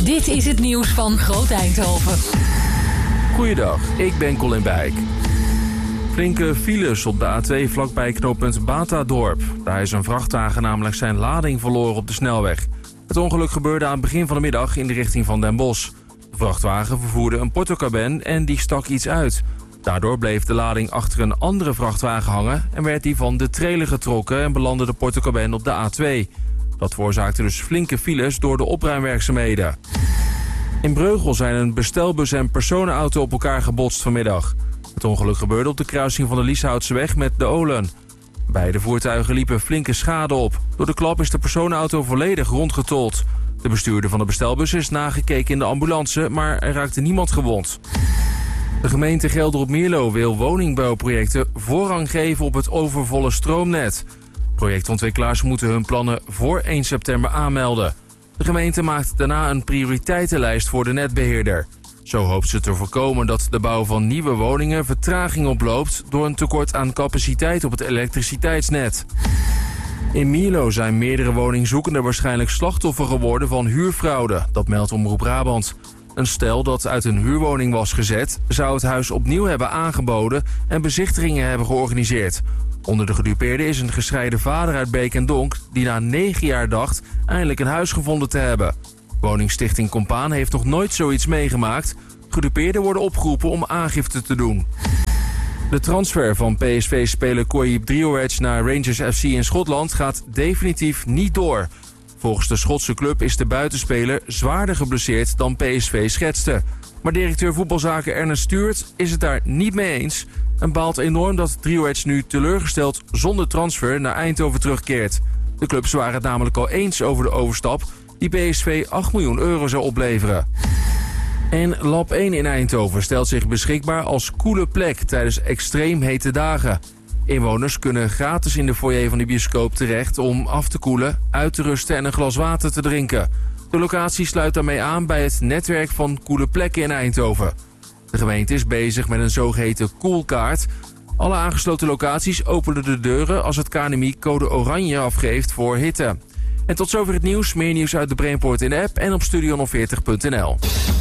Dit is het nieuws van Groot Eindhoven. Goeiedag, ik ben Colin Bijk. Flinke files op de A2 vlakbij knooppunt Batadorp. Daar is een vrachtwagen namelijk zijn lading verloren op de snelweg. Het ongeluk gebeurde aan het begin van de middag in de richting van Den Bosch. De vrachtwagen vervoerde een portocaben en die stak iets uit. Daardoor bleef de lading achter een andere vrachtwagen hangen en werd die van de trailer getrokken en belandde de portocaben op de A2. Dat veroorzaakte dus flinke files door de opruimwerkzaamheden. In Breugel zijn een bestelbus en personenauto op elkaar gebotst vanmiddag. Het ongeluk gebeurde op de kruising van de Lieshoutseweg met de Olen. Beide voertuigen liepen flinke schade op. Door de klap is de personenauto volledig rondgetold. De bestuurder van de bestelbus is nagekeken in de ambulance, maar er raakte niemand gewond. De gemeente Gelderop-Mierlo wil woningbouwprojecten voorrang geven op het overvolle stroomnet. Projectontwikkelaars moeten hun plannen voor 1 september aanmelden. De gemeente maakt daarna een prioriteitenlijst voor de netbeheerder. Zo hoopt ze te voorkomen dat de bouw van nieuwe woningen vertraging oploopt door een tekort aan capaciteit op het elektriciteitsnet. In Mierlo zijn meerdere woningzoekenden waarschijnlijk slachtoffer geworden van huurfraude. Dat meldt Omroep Brabant. Een stel dat uit een huurwoning was gezet, zou het huis opnieuw hebben aangeboden en bezichtigingen hebben georganiseerd. Onder de gedupeerden is een gescheiden vader uit Beek en Donk die na 9 jaar dacht eindelijk een huis gevonden te hebben. Woningstichting Compaan heeft nog nooit zoiets meegemaakt. Gedupeerden worden opgeroepen om aangifte te doen. De transfer van PSV-speler Koyib Drioec naar Rangers FC in Schotland gaat definitief niet door. Volgens de Schotse club is de buitenspeler zwaarder geblesseerd dan PSV schetste. Maar directeur voetbalzaken Ernest Stuart is het daar niet mee eens en baalt enorm dat Drioec nu teleurgesteld zonder transfer naar Eindhoven terugkeert. De clubs waren het namelijk al eens over de overstap die PSV 8 miljoen euro zou opleveren. En Lab 1 in Eindhoven stelt zich beschikbaar als koele plek tijdens extreem hete dagen. Inwoners kunnen gratis in de foyer van de bioscoop terecht om af te koelen, uit te rusten en een glas water te drinken. De locatie sluit daarmee aan bij het netwerk van koele plekken in Eindhoven. De gemeente is bezig met een zogeheten koelkaart. Alle aangesloten locaties openen de deuren als het KNMI code oranje afgeeft voor hitte. En tot zover het nieuws. Meer nieuws uit de Brainport in de app en op studio40.nl.